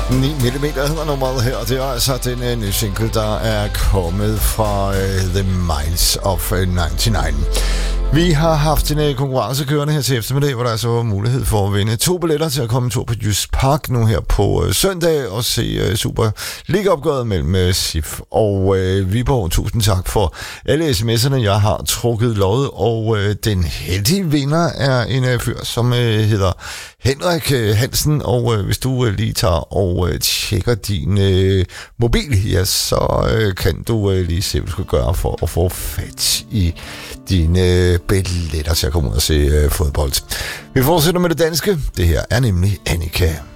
9mm hedder nummeret her, og det er altså den nye single, der er kommet fra The Minds of 99. Vi har haft en konkurrence kørende her til eftermiddag, hvor der altså var mulighed for at vinde 2 billetter til at komme en tur på Jysk Park nu her på søndag og se Superliga-opgøret mellem SIF og Viborg. Tusind tak for alle sms'erne, jeg har trukket lod, og den heldige vinder er en fyr, som hedder Henrik Hansen, og hvis du lige tager og tjekker din mobil, ja, så kan du lige se, hvad du skal gøre for at få fat i dine billetter til at komme ud og se fodbold. Vi fortsætter med det danske. Det her er nemlig Annika.